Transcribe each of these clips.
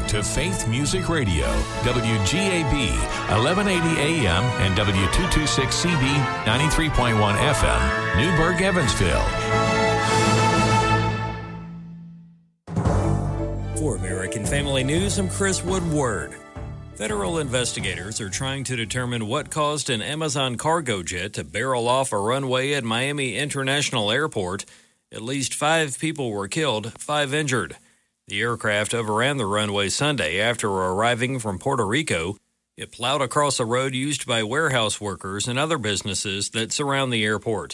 to Faith Music Radio, WGAB, 1180 AM and W226CB, 93.1 FM, Newburgh, Evansville. For American Family News, I'm Chris Woodward. Federal investigators are trying to determine what caused an Amazon cargo jet to barrel off a runway at Miami International Airport. At least 5 people were killed, 5 injured. The aircraft overran the runway Sunday after arriving from Puerto Rico. It plowed across a road used by warehouse workers and other businesses that surround the airport.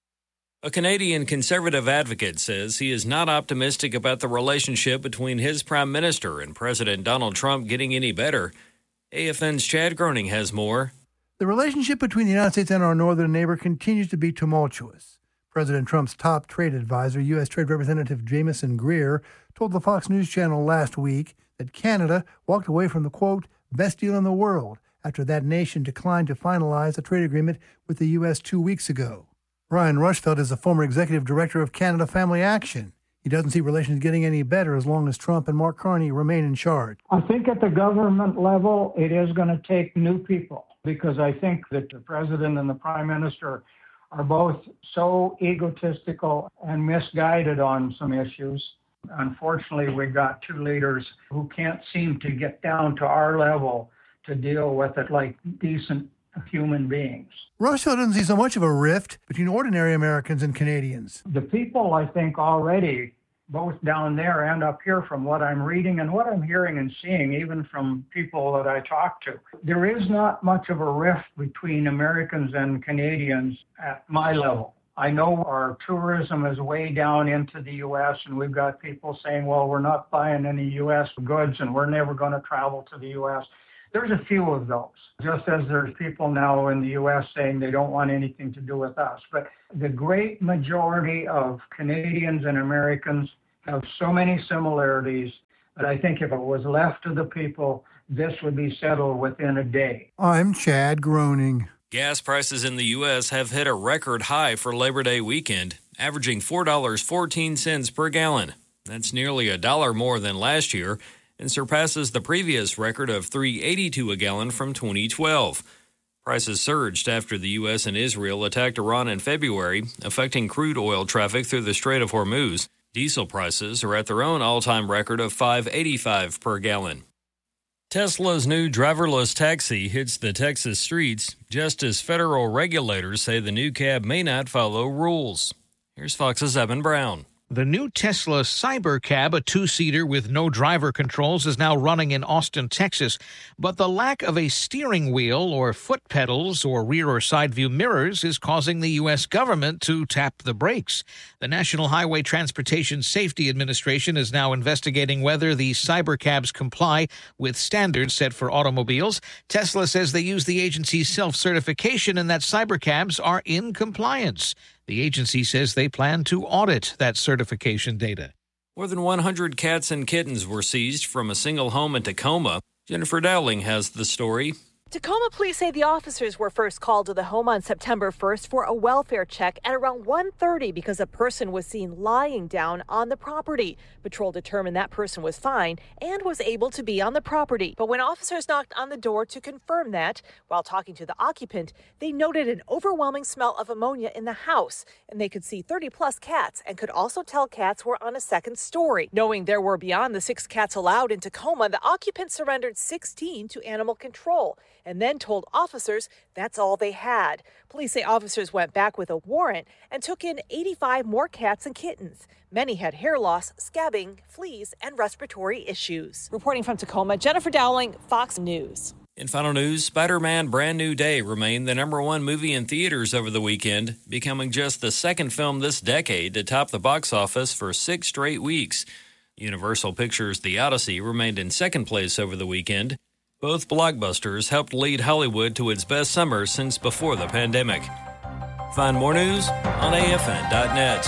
A Canadian Conservative advocate says he is not optimistic about the relationship between his Prime Minister and President Donald Trump getting any better. AFN's Chad Groening has more. The relationship between the United States and our northern neighbor continues to be tumultuous. President Trump's top trade advisor, U.S. Trade Representative Jamieson Greer, told the Fox News Channel last week that Canada walked away from the, quote, best deal in the world after that nation declined to finalize a trade agreement with the U.S. 2 weeks ago. Brian Rushfeld is the former executive director of Canada Family Action. He doesn't see relations getting any better as long as Trump and Mark Carney remain in charge. I think at the government level, it is going to take new people because I think that the president and the prime minister are both so egotistical and misguided on some issues. Unfortunately, we got 2 leaders who can't seem to get down to our level to deal with it like decent human beings. Rushfeld doesn't see so much of a rift between ordinary Americans and Canadians. The people, I think, already, both down there and up here, from what I'm reading and what I'm hearing and seeing, even from people that I talk to, there is not much of a rift between Americans and Canadians at my level. I know our tourism is way down into the U.S., and we've got people saying, well, we're not buying any U.S. goods and we're never going to travel to the U.S. There's a few of those, just as there's people now in the U.S. saying they don't want anything to do with us. But the great majority of Canadians and Americans have so many similarities that I think if it was left to the people, this would be settled within a day. I'm Chad Groening. Gas prices in the U.S. have hit a record high for Labor Day weekend, averaging $4.14 per gallon. That's nearly $1 more than last year, and surpasses the previous record of $3.82 a gallon from 2012. Prices surged after the U.S. and Israel attacked Iran in February, affecting crude oil traffic through the Strait of Hormuz. Diesel prices are at their own all-time record of $5.85 per gallon. Tesla's new driverless taxi hits the Texas streets just as federal regulators say the new cab may not follow rules. Here's Fox's Evan Brown. The new Tesla Cybercab, a 2-seater with no driver controls, is now running in Austin, Texas. But the lack of a steering wheel or foot pedals or rear or side view mirrors is causing the U.S. government to tap the brakes. The National Highway Transportation Safety Administration is now investigating whether the Cybercabs comply with standards set for automobiles. Tesla says they use the agency's self-certification and that Cybercabs are in compliance. The agency says they plan to audit that certification data. More than 100 cats and kittens were seized from a single home in Tacoma. Jennifer Dowling has the story. Tacoma police say the officers were first called to the home on September 1st for a welfare check at around 1:30 because a person was seen lying down on the property. Patrol determined that person was fine and was able to be on the property. But when officers knocked on the door to confirm that, while talking to the occupant, they noted an overwhelming smell of ammonia in the house, and they could see 30-plus cats and could also tell cats were on a second story. Knowing there were beyond the 6 cats allowed in Tacoma, the occupant surrendered 16 to animal control and then told officers that's all they had. Police say officers went back with a warrant and took in 85 more cats and kittens. Many had hair loss, scabbing, fleas, and respiratory issues. Reporting from Tacoma, Jennifer Dowling, Fox News. In final news, Spider-Man Brand New Day remained the #1 movie in theaters over the weekend, becoming just the second film this decade to top the box office for 6 straight weeks. Universal Pictures' The Odyssey remained in second place over the weekend. Both blockbusters helped lead Hollywood to its best summer since before the pandemic. Find more news on AFN.net.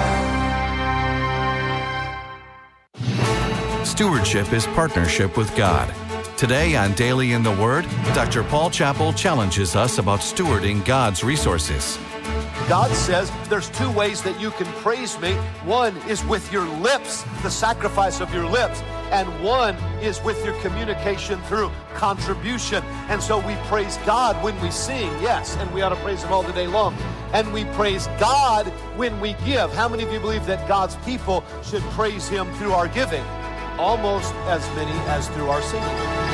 Stewardship is partnership with God. Today on Daily in the Word, Dr. Paul Chappell challenges us about stewarding God's resources. God says there's 2 ways that you can praise me. One is with your lips, the sacrifice of your lips. and one is with your communication through contribution. And so we praise God when we sing, yes, and we ought to praise Him all the day long. And we praise God when we give. How many of you believe that God's people should praise Him through our giving? Almost as many as through our singing.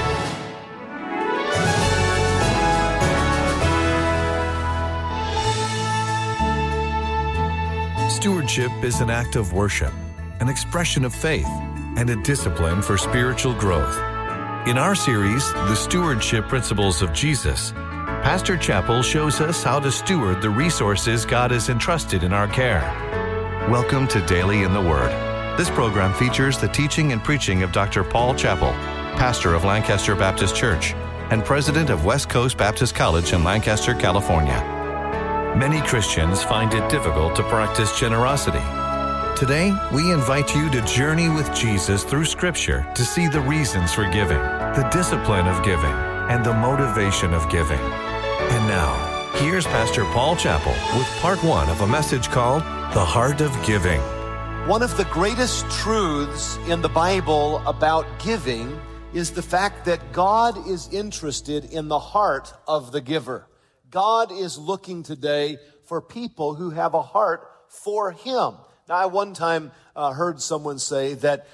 Stewardship is an act of worship, an expression of faith, and a discipline for spiritual growth. In our series, The Stewardship Principles of Jesus, Pastor Chappell shows us how to steward the resources God has entrusted in our care. Welcome to Daily in the Word. This program features the teaching and preaching of Dr. Paul Chappell, pastor of Lancaster Baptist Church and president of West Coast Baptist College in Lancaster, California. Many Christians find it difficult to practice generosity. Today, we invite you to journey with Jesus through Scripture to see the reasons for giving, the discipline of giving, and the motivation of giving. And now, here's Pastor Paul Chappell with part 1 of a message called The Heart of Giving. One of the greatest truths in the Bible about giving is the fact that God is interested in the heart of the giver. God is looking today for people who have a heart for Him. Now, I one time heard someone say that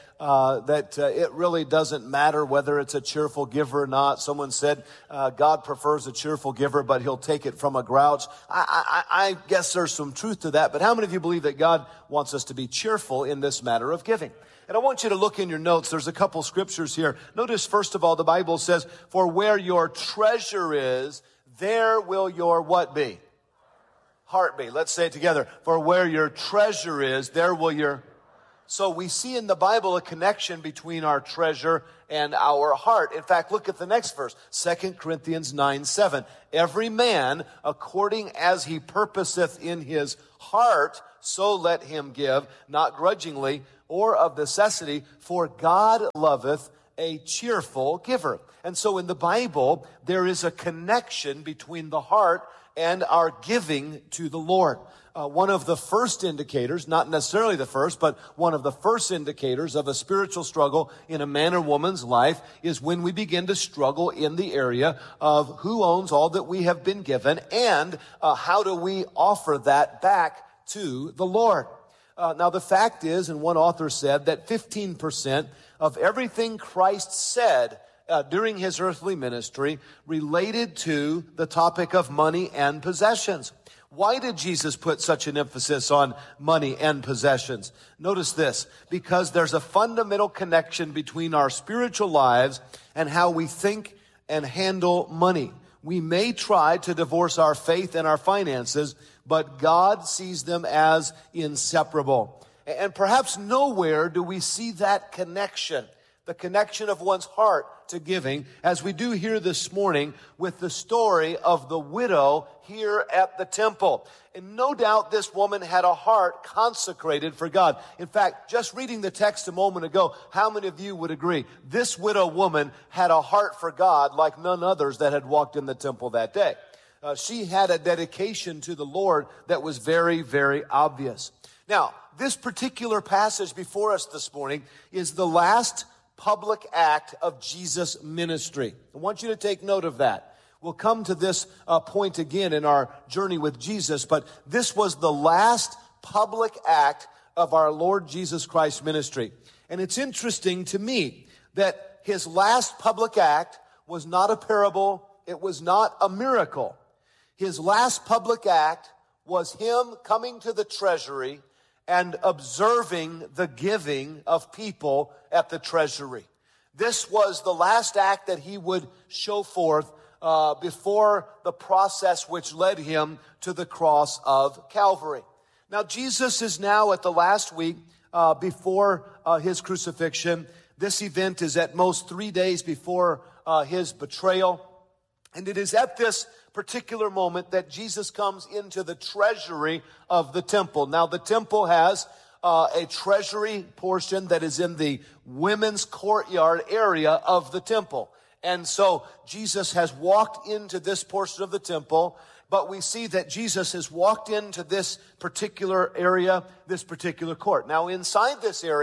it really doesn't matter whether it's a cheerful giver or not. Someone said God prefers a cheerful giver, but He'll take it from a grouch. I guess there's some truth to that, but how many of you believe that God wants us to be cheerful in this matter of giving? And I want you to look in your notes. There's a couple scriptures here. Notice, first of all, the Bible says, "For where your treasure is, there will your" what be? Heart be. Let's say it together. For where your treasure is, there will your... So we see in the Bible a connection between our treasure and our heart. In fact, look at the next verse, 2 Corinthians 9:7. "Every man, according as he purposeth in his heart, so let him give, not grudgingly or of necessity, for God loveth a cheerful giver." And so in the Bible, there is a connection between the heart and our giving to the Lord. One of the first indicators, not necessarily the first, but one of the first indicators of a spiritual struggle in a man or woman's life is when we begin to struggle in the area of who owns all that we have been given and how do we offer that back to the Lord. Now, the fact is, and one author said, that 15% of everything Christ said during His earthly ministry related to the topic of money and possessions. Why did Jesus put such an emphasis on money and possessions? Notice this, because there's a fundamental connection between our spiritual lives and how we think and handle money. We may try to divorce our faith and our finances, but God sees them as inseparable. And perhaps nowhere do we see that connection, the connection of one's heart to giving, as we do here this morning with the story of the widow here at the temple. And no doubt this woman had a heart consecrated for God. In fact, just reading the text a moment ago, how many of you would agree this widow woman had a heart for God like none others that had walked in the temple that day? She had a dedication to the Lord that was very, very obvious. Now, this particular passage before us this morning is the last public act of Jesus' ministry. I want you to take note of that. We'll come to this point again in our journey with Jesus, but this was the last public act of our Lord Jesus Christ's ministry. And it's interesting to me that His last public act was not a parable, it was not a miracle. His last public act was Him coming to the treasury and observing the giving of people at the treasury. This was the last act that He would show forth before the process which led Him to the cross of Calvary. Now, Jesus is now at the last week before His crucifixion. This event is at most 3 days before His betrayal. And it is at this particular moment that Jesus comes into the treasury of the temple. Now, the temple has a treasury portion that is in the women's courtyard area of the temple. And so Jesus has walked into this portion of the temple, but we see that Jesus has walked into this particular area, this particular court. Now, inside this area,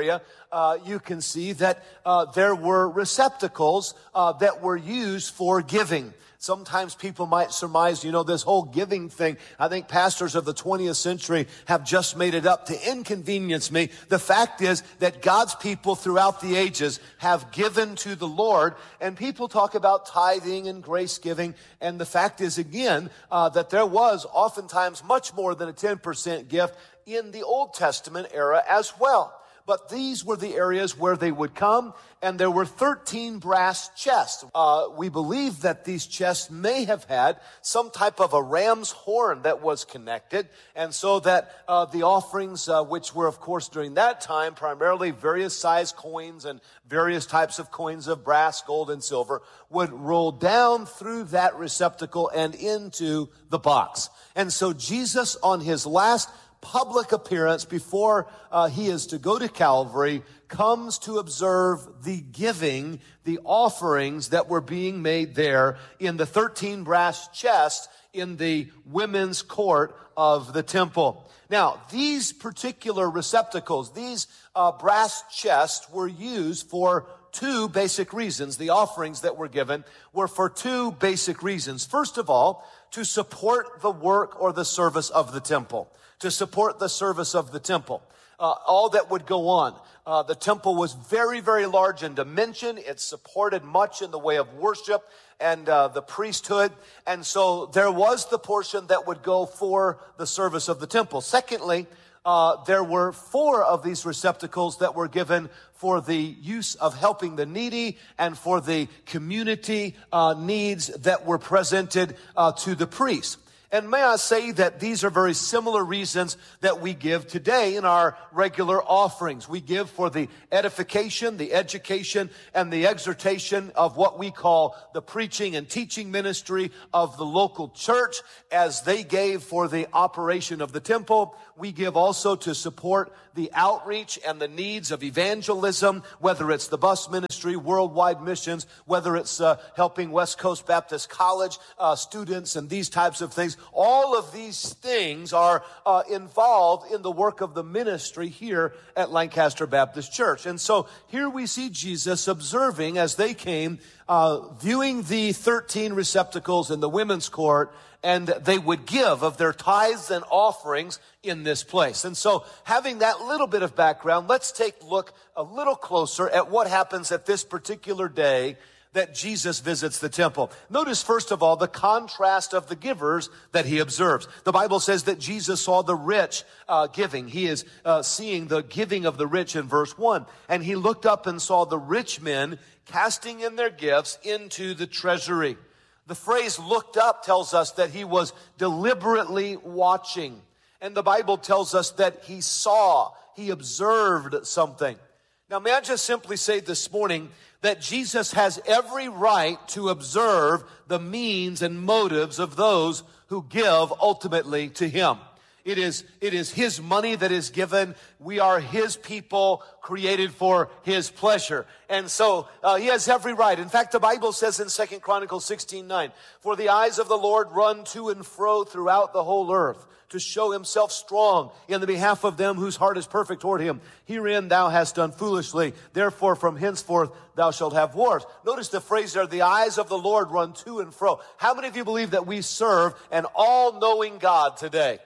you can see that there were receptacles that were used for giving. Sometimes people might surmise, this whole giving thing, I think pastors of the 20th century have just made it up to inconvenience me. The fact is that God's people throughout the ages have given to the Lord, and people talk about tithing and grace giving, and the fact is, again, that there was oftentimes much more than a 10% gift in the Old Testament era as well. But these were the areas where they would come, and there were 13 brass chests. We believe that these chests may have had some type of a ram's horn that was connected, and so that the offerings, which were, of course, during that time, primarily various size coins and various types of coins of brass, gold, and silver, would roll down through that receptacle and into the box. And so Jesus, on his last public appearance before he is to go to Calvary, comes to observe the giving, the offerings that were being made there in the 13 brass chests in the women's court of the temple. Now, these particular receptacles, these brass chests were used for two basic reasons. The offerings that were given were for two basic reasons. First of all, to support the work or the service of the temple. To support the service of the temple. All that would go on. The temple was very, very large in dimension. It supported much in the way of worship and the priesthood. And so there was the portion that would go for the service of the temple. Secondly, there were 4 of these receptacles that were given for the use of helping the needy and for the community needs that were presented to the priest. And may I say that these are very similar reasons that we give today in our regular offerings. We give for the edification, the education, and the exhortation of what we call the preaching and teaching ministry of the local church, as they gave for the operation of the temple. We give also to support the outreach and the needs of evangelism, whether it's the bus ministry, worldwide missions, whether it's helping West Coast Baptist College students and these types of things. All of these things are involved in the work of the ministry here at Lancaster Baptist Church. And so here we see Jesus observing as they came, viewing the 13 receptacles in the women's court, and they would give of their tithes and offerings in this place. And so, having that little bit of background, let's take a look a little closer at what happens at this particular day that Jesus visits the temple. Notice, first of all, the contrast of the givers that he observes. The Bible says that Jesus saw the rich giving. He is seeing the giving of the rich in verse 1. And he looked up and saw the rich men casting in their gifts into the treasury. The phrase looked up tells us that he was deliberately watching. And the Bible tells us that he saw, he observed something. Now, may I just simply say this morning that Jesus has every right to observe the means and motives of those who give ultimately to him. It is his money that is given. We are his people created for his pleasure. And so he has every right. In fact, the Bible says in 2 Chronicles 16:9, "For the eyes of the Lord run to and fro throughout the whole earth, to show himself strong in the behalf of them whose heart is perfect toward him. Herein thou hast done foolishly. Therefore from henceforth thou shalt have wars." Notice the phrase there, the eyes of the Lord run to and fro. How many of you believe that we serve an all-knowing God today?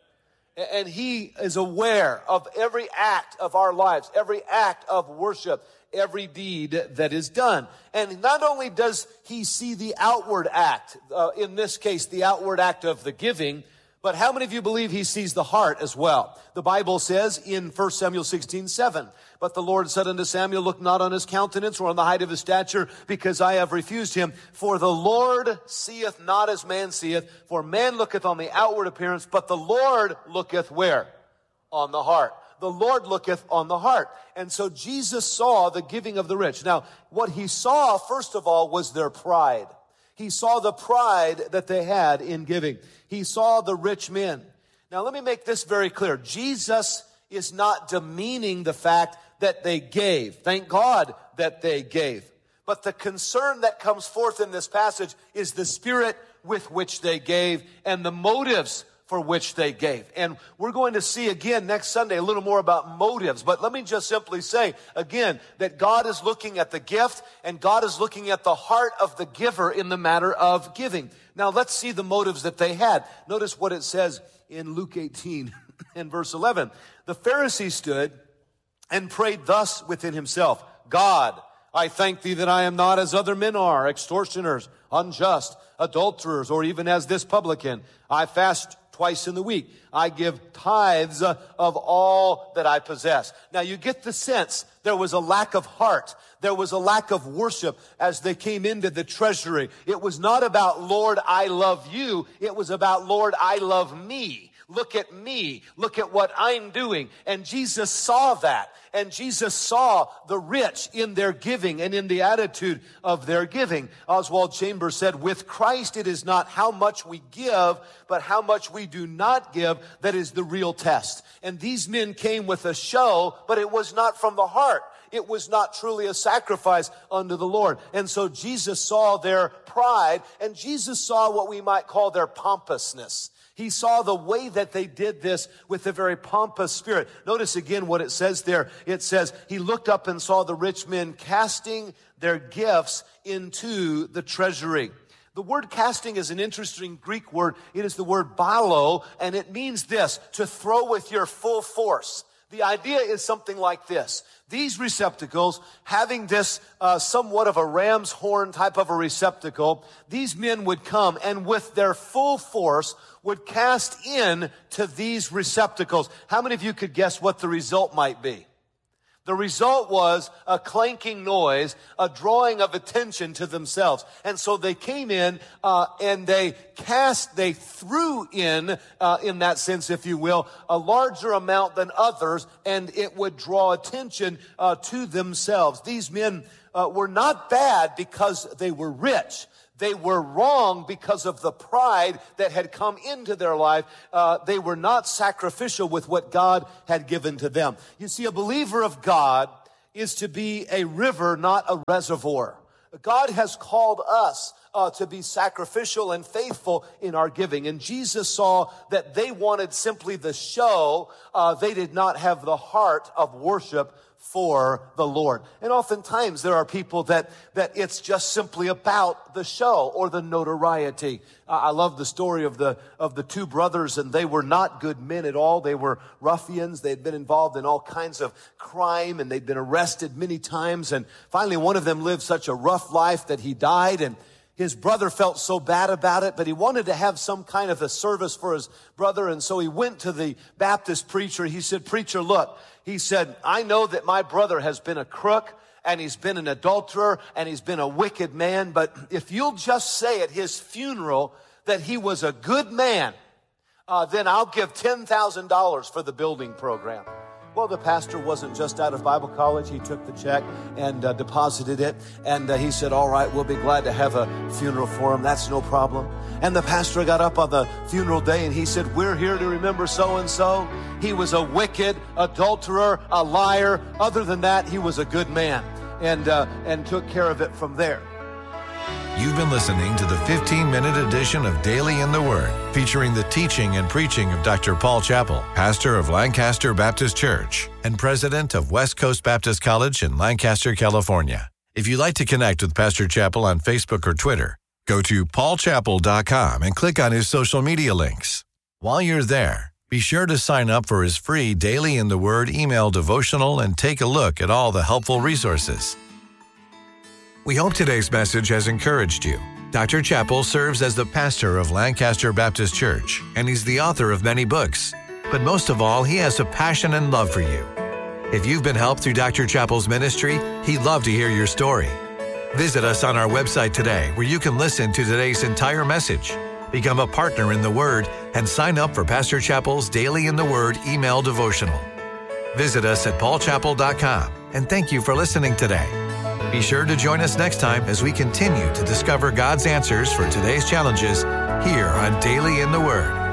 And he is aware of every act of our lives, every act of worship, every deed that is done. And not only does he see the outward act, in this case, the outward act of the giving, but how many of you believe he sees the heart as well? The Bible says in 1 Samuel 16:7, "But the Lord said unto Samuel, Look not on his countenance or on the height of his stature, because I have refused him. For the Lord seeth not as man seeth, for man looketh on the outward appearance, but the Lord looketh" where? On the heart. The Lord looketh on the heart. And so Jesus saw the giving of the rich. Now, what he saw, first of all, was their pride. He saw the pride that they had in giving. He saw the rich men. Now, let me make this very clear. Jesus is not demeaning the fact that they gave. Thank God that they gave. But the concern that comes forth in this passage is the spirit with which they gave and the motives for which they gave. And we're going to see again next Sunday a little more about motives. But let me just simply say again that God is looking at the gift and God is looking at the heart of the giver in the matter of giving. Now let's see the motives that they had. Notice what it says in Luke 18 and verse 11. The Pharisee stood and prayed thus within himself, God, I thank thee that I am not as other men are, extortioners, unjust, adulterers, or even as this publican. I fast twice in the week. I give tithes of all that I possess. Now you get the sense there was a lack of heart. There was a lack of worship as they came into the treasury. It was not about, Lord, I love you. It was about, Lord, I love me. Look at me. Look at what I'm doing. And Jesus saw that. And Jesus saw the rich in their giving and in the attitude of their giving. Oswald Chambers said, with Christ, it is not how much we give, but how much we do not give that is the real test. And these men came with a show, but it was not from the heart. It was not truly a sacrifice unto the Lord. And so Jesus saw their pride, and Jesus saw what we might call their pompousness. He saw the way that they did this with a very pompous spirit. Notice again what it says there. It says, he looked up and saw the rich men casting their gifts into the treasury. The word casting is an interesting Greek word. It is the word balo, and it means this, to throw with your full force. The idea is something like this. These receptacles, having this somewhat of a ram's horn type of a receptacle, these men would come and with their full force would cast in to these receptacles. How many of you could guess what the result might be? The result was a clanking noise, a drawing of attention to themselves. And so they came in and they threw in that sense, if you will, a larger amount than others, and it would draw attention to themselves. These men were not bad because they were rich. They were wrong because of the pride that had come into their life. They were not sacrificial with what God had given to them. You see, a believer of God is to be a river, not a reservoir. God has called us to be sacrificial and faithful in our giving. And Jesus saw that they wanted simply the show. They did not have the heart of worship for the Lord. And oftentimes there are people that it's just simply about the show or the notoriety. I love the story of the two brothers, and they were not good men at all. They were ruffians. They had been involved in all kinds of crime, and they'd been arrested many times. And finally, one of them lived such a rough life that he died, and his brother felt so bad about it, but he wanted to have some kind of a service for his brother. And so he went to the Baptist preacher. He said, "Preacher, look," he said, "I know that my brother has been a crook and he's been an adulterer and he's been a wicked man. But if you'll just say at his funeral that he was a good man, then I'll give $10,000 for the building program." Well, the pastor wasn't just out of Bible college. He took the check and deposited it. And he said, "All right, we'll be glad to have a funeral for him. That's no problem." And the pastor got up on the funeral day and he said, "We're here to remember so-and-so. He was a wicked adulterer, a liar. Other than that, he was a good man." And took care of it from there. You've been listening to the 15-minute edition of Daily in the Word, featuring the teaching and preaching of Dr. Paul Chappell, pastor of Lancaster Baptist Church and president of West Coast Baptist College in Lancaster, California. If you'd like to connect with Pastor Chappell on Facebook or Twitter, go to paulchappell.com and click on his social media links. While you're there, be sure to sign up for his free Daily in the Word email devotional and take a look at all the helpful resources. We hope today's message has encouraged you. Dr. Chappell serves as the pastor of Lancaster Baptist Church, and he's the author of many books. But most of all, he has a passion and love for you. If you've been helped through Dr. Chappell's ministry, he'd love to hear your story. Visit us on our website today, where you can listen to today's entire message, become a partner in the Word, and sign up for Pastor Chappell's Daily in the Word email devotional. Visit us at paulchappell.com, and thank you for listening today. Be sure to join us next time as we continue to discover God's answers for today's challenges here on Daily in the Word.